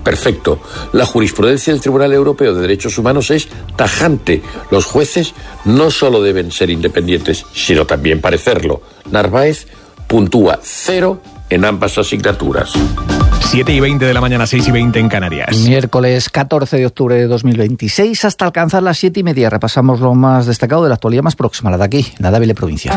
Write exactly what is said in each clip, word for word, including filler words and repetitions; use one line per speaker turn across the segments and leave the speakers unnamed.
Perfecto. La jurisprudencia del Tribunal Europeo de Derechos Humanos es tajante. Los jueces no solo deben ser independientes, sino también parecerlo. Narváez puntúa cero en ambas asignaturas.
siete y veinte de la mañana, seis y veinte en Canarias.
Miércoles catorce de octubre de dos mil veintiséis, hasta alcanzar las siete y media. Repasamos lo más destacado de la actualidad más próxima, la de aquí, la de Ávila Provincia.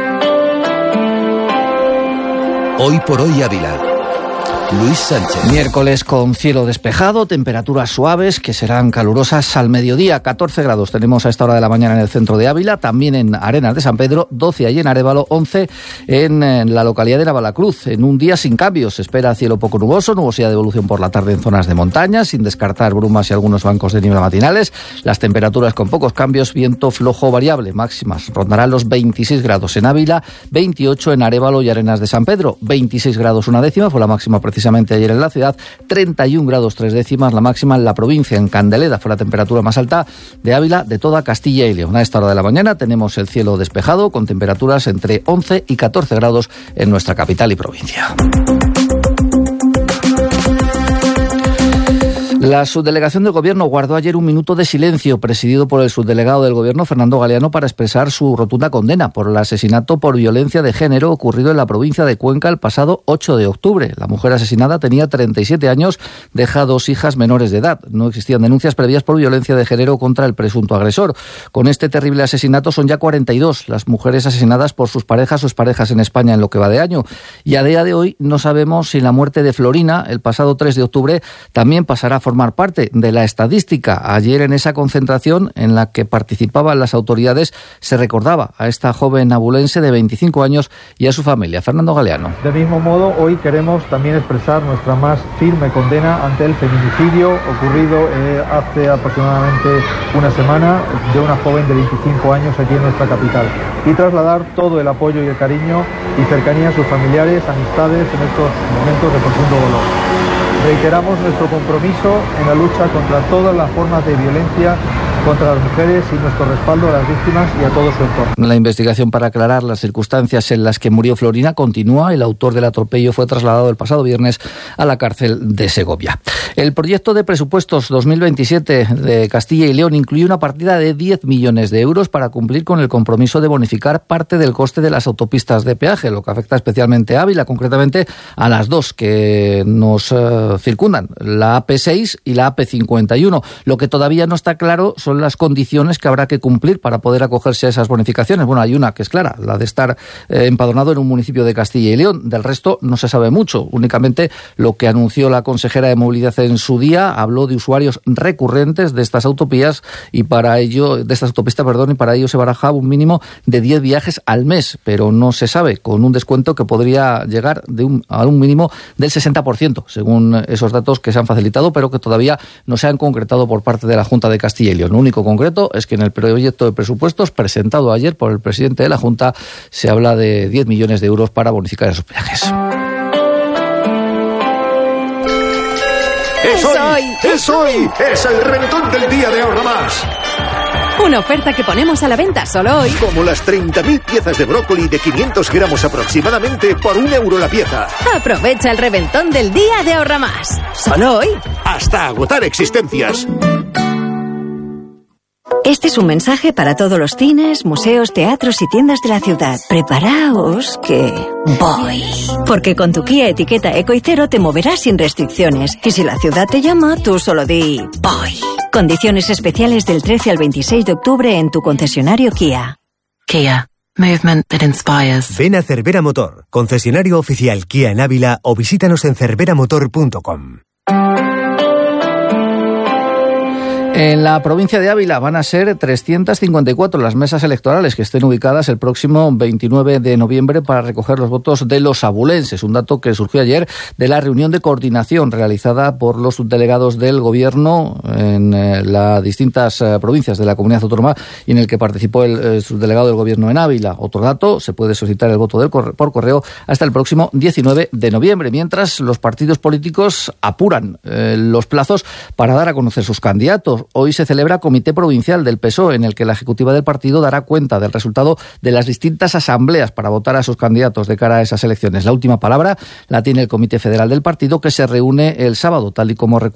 Hoy por hoy Ávila. Luis Sánchez.
Miércoles con cielo despejado, temperaturas suaves que serán calurosas al mediodía. catorce grados tenemos a esta hora de la mañana en el centro de Ávila, también en Arenas de San Pedro, doce allí en Arévalo, once en, en la localidad de Navalacruz. En un día sin cambios, se espera cielo poco nuboso, nubosidad de evolución por la tarde en zonas de montaña, sin descartar brumas y algunos bancos de niebla matinales. Las temperaturas con pocos cambios, viento flojo variable, máximas rondarán los veintiséis grados en Ávila, veintiocho en Arévalo y Arenas de San Pedro, veintiséis grados una décima, fue la máxima precisamente ayer en la ciudad, treinta y un grados tres décimas la máxima en la provincia. En Candeleda fue la temperatura más alta de Ávila de toda Castilla y León. A esta hora de la mañana tenemos el cielo despejado con temperaturas entre once y catorce grados en nuestra capital y provincia. La subdelegación del Gobierno guardó ayer un minuto de silencio, presidido por el subdelegado del Gobierno, Fernando Galeano, para expresar su rotunda condena por el asesinato por violencia de género ocurrido en la provincia de Cuenca el pasado ocho de octubre. La mujer asesinada tenía treinta y siete años, deja dos hijas menores de edad. No existían denuncias previas por violencia de género contra el presunto agresor. Con este terrible asesinato son ya cuarenta y dos las mujeres asesinadas por sus parejas o exparejas en España en lo que va de año. Y a día de hoy no sabemos si la muerte de Florina, el pasado tres de octubre, también pasará a formar parte de la estadística. Ayer, en esa concentración en la que participaban las autoridades, se recordaba a esta joven abulense de veinticinco años y a su familia. Fernando Galeano.
Del mismo modo, hoy queremos también expresar nuestra más firme condena ante el feminicidio ocurrido eh, hace aproximadamente una semana de una joven de veinticinco años aquí en nuestra capital, y trasladar todo el apoyo y el cariño y cercanía a sus familiares, amistades en estos momentos de profundo dolor. Reiteramos nuestro compromiso en la lucha contra todas las formas de violencia contra las mujeres y nuestro respaldo a las víctimas y a todo su entorno.
La investigación para aclarar las circunstancias en las que murió Florina continúa. El autor del atropello fue trasladado el pasado viernes a la cárcel de Segovia. El proyecto de presupuestos dos mil veintisiete de Castilla y León incluye una partida de diez millones de euros para cumplir con el compromiso de bonificar parte del coste de las autopistas de peaje, lo que afecta especialmente a Ávila, concretamente a las dos que nos uh, circundan, la A P seis y la A P cincuenta y uno. Lo que todavía no está claro son las condiciones que habrá que cumplir para poder acogerse a esas bonificaciones. Bueno, hay una que es clara, la de estar eh, empadronado en un municipio de Castilla y León. Del resto no se sabe mucho, únicamente lo que anunció la consejera de Movilidad en su día. Habló de usuarios recurrentes de estas autopistas y para ello, de estas autopistas, perdón, y para ello se barajaba un mínimo de diez viajes al mes, pero no se sabe, con un descuento que podría llegar de un, a un mínimo del sesenta por ciento, según esos datos que se han facilitado, pero que todavía no se han concretado por parte de la Junta de Castilla y León. Lo único concreto es que en el proyecto de presupuestos presentado ayer por el presidente de la Junta se habla de diez millones de euros para bonificar esos peajes.
¡Es hoy! ¡Es hoy! ¡Es el reventón del día de Ahorra Más!
Una oferta que ponemos a la venta solo hoy.
Como las treinta mil piezas de brócoli de quinientos gramos aproximadamente por un euro la pieza.
Aprovecha el reventón del día de Ahorra Más. Solo hoy.
Hasta agotar existencias.
Este es un mensaje para todos los cines, museos, teatros y tiendas de la ciudad. Preparaos que voy. Porque con tu Kia etiqueta Eco y Cero te moverás sin restricciones. Y si la ciudad te llama, tú solo di voy. Condiciones especiales del trece al veintiséis de octubre en tu concesionario Kia.
Kia. Movement that inspires.
Ven a Cervera Motor, concesionario oficial Kia en Ávila, o visítanos en cervera motor punto com.
En la provincia de Ávila van a ser trescientas cincuenta y cuatro las mesas electorales que estén ubicadas el próximo veintinueve de noviembre para recoger los votos de los abulenses. Un dato que surgió ayer de la reunión de coordinación realizada por los subdelegados del Gobierno en eh, las distintas eh, provincias de la comunidad autónoma y en el que participó el, el subdelegado del Gobierno en Ávila. Otro dato, se puede solicitar el voto del corre- por correo hasta el próximo diecinueve de noviembre, mientras los partidos políticos apuran eh, los plazos para dar a conocer sus candidatos. Hoy se celebra Comité Provincial del P S O E, en el que la ejecutiva del partido dará cuenta del resultado de las distintas asambleas para votar a sus candidatos de cara a esas elecciones. La última palabra la tiene el Comité Federal del partido, que se reúne el sábado, tal y como recuerda